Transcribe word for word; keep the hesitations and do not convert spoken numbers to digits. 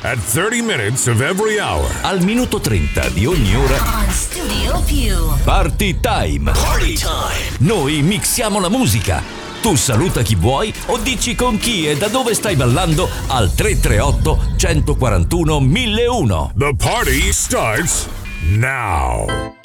at thirty minutes of every hour. Al minuto trenta di ogni ora. On Studio Più. Party time. Party time. Noi mixiamo la musica. Tu saluta chi vuoi o dici con chi e da dove stai ballando al tre tre otto, uno quattro uno, mille uno. The party starts now.